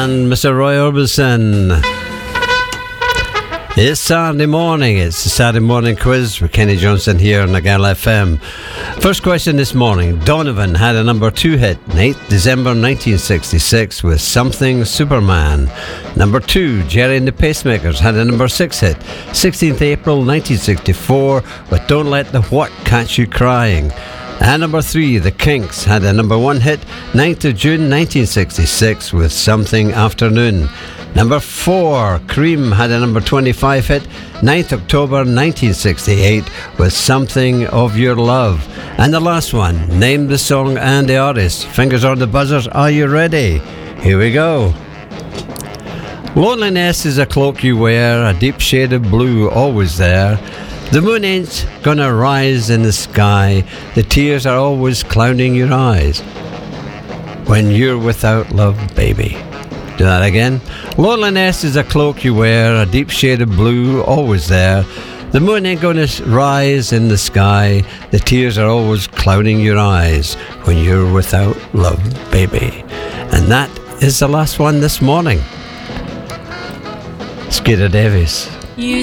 and Mr. Roy Orbison. It's Saturday morning. It's the Saturday morning quiz with Kenny Johnson here on Nagal FM. First question this morning. Donovan had a number 2 hit, 8th December 1966 with Something Superman. Number 2, Jerry and the Pacemakers had a number 6 hit, 16th April 1964 with Don't Let the What Catch You Crying. And number 3, The Kinks had a number 1 hit, 9th of June 1966 with Something Afternoon. Number 4, Cream had a number 25 hit, 9th October 1968 with Something of Your Love. And the last one, name the song and the artist. Fingers on the buzzers, are you ready? Here we go. Loneliness is a cloak you wear, a deep shade of blue always there. The moon ain't gonna rise in the sky, the tears are always clouding your eyes. When you're without love, baby. Do that again. Loneliness is a cloak you wear, a deep shade of blue always there. The moon ain't gonna rise in the sky, the tears are always clouding your eyes when you're without love, baby. And that is the last one this morning. Skeeter Davis.